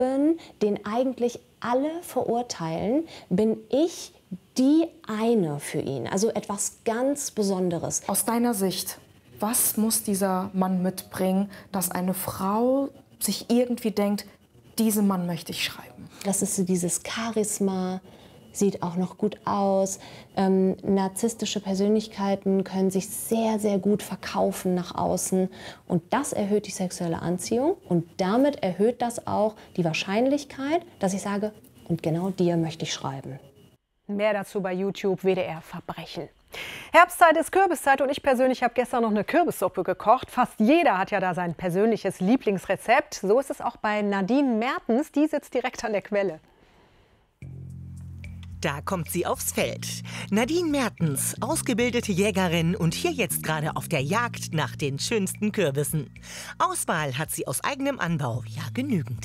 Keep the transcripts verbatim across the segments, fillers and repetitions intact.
den eigentlich alle verurteilen, bin ich die eine für ihn. Also etwas ganz Besonderes. Aus deiner Sicht, was muss dieser Mann mitbringen, dass eine Frau sich irgendwie denkt, diesen Mann möchte ich schreiben? Das ist so dieses Charisma, sieht auch noch gut aus. Ähm, narzisstische Persönlichkeiten können sich sehr, sehr gut verkaufen nach außen. Und das erhöht die sexuelle Anziehung. Und damit erhöht das auch die Wahrscheinlichkeit, dass ich sage, und genau dir möchte ich schreiben. Mehr dazu bei YouTube, W D R Verbrechen. Herbstzeit ist Kürbiszeit und ich persönlich habe gestern noch eine Kürbissuppe gekocht. Fast jeder hat ja da sein persönliches Lieblingsrezept. So ist es auch bei Nadine Mertens, die sitzt direkt an der Quelle. Da kommt sie aufs Feld. Nadine Mertens, ausgebildete Jägerin und hier jetzt gerade auf der Jagd nach den schönsten Kürbissen. Auswahl hat sie aus eigenem Anbau ja genügend.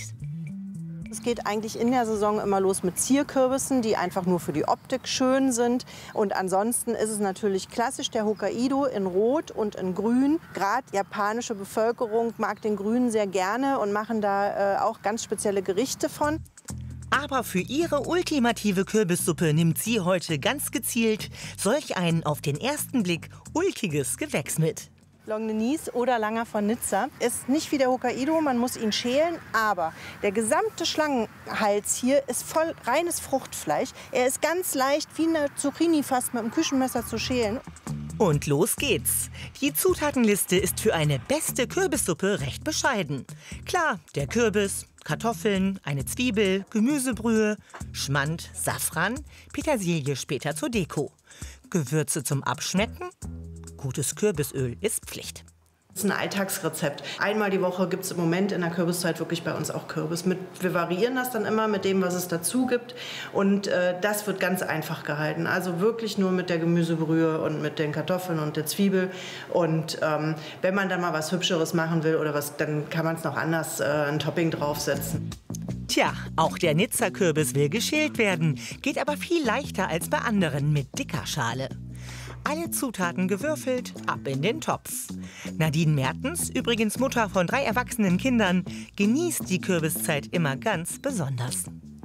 Es geht eigentlich in der Saison immer los mit Zierkürbissen, die einfach nur für die Optik schön sind. Und ansonsten ist es natürlich klassisch der Hokkaido in Rot und in Grün. Gerade japanische Bevölkerung mag den Grünen sehr gerne und machen da äh, auch ganz spezielle Gerichte von. Aber für ihre ultimative Kürbissuppe nimmt sie heute ganz gezielt solch ein auf den ersten Blick ulkiges Gewächs mit. Longdenise oder Langer von Nizza ist nicht wie der Hokkaido, man muss ihn schälen, aber der gesamte Schlangenhals hier ist voll reines Fruchtfleisch. Er ist ganz leicht wie eine Zucchini fast mit dem Küchenmesser zu schälen. Und los geht's. Die Zutatenliste ist für eine beste Kürbissuppe recht bescheiden. Klar, der Kürbis, Kartoffeln, eine Zwiebel, Gemüsebrühe, Schmand, Safran, Petersilie später zur Deko. Gewürze zum Abschmecken? Gutes Kürbisöl ist Pflicht. Das ist ein Alltagsrezept. Einmal die Woche gibt es im Moment in der Kürbiszeit wirklich bei uns auch Kürbis. Mit, wir variieren das dann immer mit dem, was es dazu gibt. Und äh, das wird ganz einfach gehalten. Also wirklich nur mit der Gemüsebrühe und mit den Kartoffeln und der Zwiebel. Und ähm, wenn man dann mal was Hübscheres machen will oder was, dann kann man es noch anders äh, ein Topping draufsetzen. Tja, auch der Nizza-Kürbis will geschält werden, geht aber viel leichter als bei anderen mit dicker Schale. Alle Zutaten gewürfelt, ab in den Topf. Nadine Mertens, übrigens Mutter von drei erwachsenen Kindern, genießt die Kürbiszeit immer ganz besonders.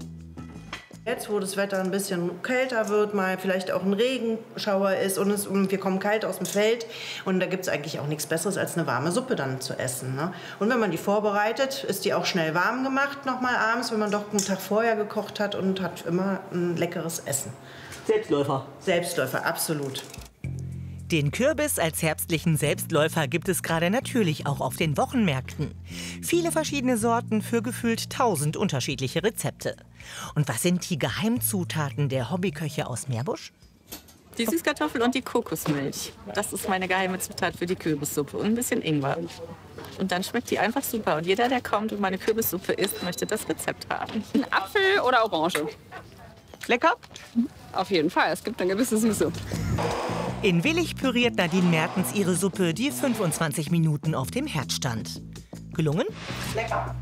Jetzt, wo das Wetter ein bisschen kälter wird, mal vielleicht auch ein Regenschauer ist und, es, und wir kommen kalt aus dem Feld und da gibt es eigentlich auch nichts Besseres als eine warme Suppe dann zu essen. Ne? Und wenn man die vorbereitet, ist die auch schnell warm gemacht, noch mal abends, wenn man doch einen Tag vorher gekocht hat und hat immer ein leckeres Essen. Selbstläufer. Selbstläufer, absolut. Den Kürbis als herbstlichen Selbstläufer gibt es gerade natürlich auch auf den Wochenmärkten. Viele verschiedene Sorten für gefühlt tausend unterschiedliche Rezepte. Und was sind die Geheimzutaten der Hobbyköche aus Meerbusch? Die Süßkartoffel und die Kokosmilch. Das ist meine geheime Zutat für die Kürbissuppe. Und ein bisschen Ingwer. Und dann schmeckt die einfach super. Und jeder, der kommt und meine Kürbissuppe isst, möchte das Rezept haben. Ein Apfel oder Orange? Lecker? Auf jeden Fall, es gibt eine gewisse Süße. In Willig püriert Nadine Mertens ihre Suppe, die fünfundzwanzig Minuten auf dem Herd stand. Gelungen? Lecker.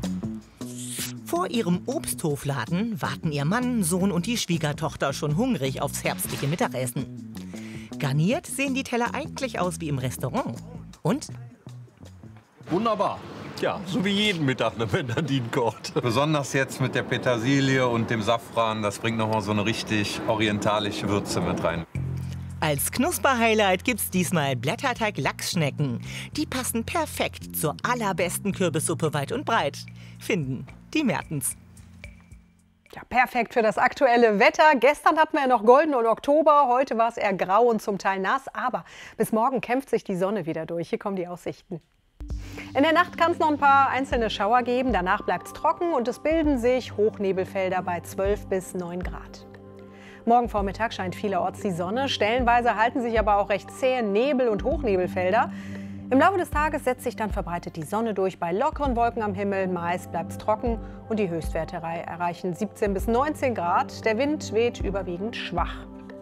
Vor ihrem Obsthofladen warten ihr Mann, Sohn und die Schwiegertochter schon hungrig aufs herbstliche Mittagessen. Garniert sehen die Teller eigentlich aus wie im Restaurant. Und? Wunderbar. Ja, so wie jeden Mittag, wenn Nadine kocht. Besonders jetzt mit der Petersilie und dem Safran, das bringt noch mal so eine richtig orientalische Würze mit rein. Als Knusper-Highlight gibt's diesmal Blätterteig-Lachsschnecken. Die passen perfekt zur allerbesten Kürbissuppe weit und breit, finden die Mertens. Ja, perfekt für das aktuelle Wetter. Gestern hatten wir ja noch goldenen Oktober, heute war es eher grau und zum Teil nass. Aber bis morgen kämpft sich die Sonne wieder durch. Hier kommen die Aussichten. In der Nacht kann es noch ein paar einzelne Schauer geben. Danach bleibt es trocken und es bilden sich Hochnebelfelder bei zwölf bis neun Grad. Morgen Vormittag scheint vielerorts die Sonne. Stellenweise halten sich aber auch recht zähe Nebel- und Hochnebelfelder. Im Laufe des Tages setzt sich dann verbreitet die Sonne durch bei lockeren Wolken am Himmel. Meist bleibt es trocken und die Höchstwerte erreichen siebzehn bis neunzehn Grad. Der Wind weht überwiegend schwach.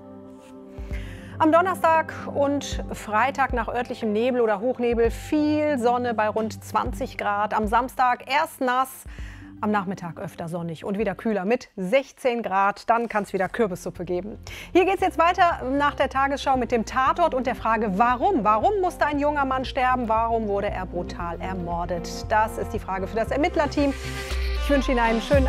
Am Donnerstag und Freitag nach örtlichem Nebel oder Hochnebel viel Sonne bei rund zwanzig Grad. Am Samstag erst nass. Am Nachmittag öfter sonnig und wieder kühler mit sechzehn Grad. Dann kann es wieder Kürbissuppe geben. Hier geht es jetzt weiter nach der Tagesschau mit dem Tatort und der Frage, warum? Warum musste ein junger Mann sterben? Warum wurde er brutal ermordet? Das ist die Frage für das Ermittlerteam. Ich wünsche Ihnen einen schönen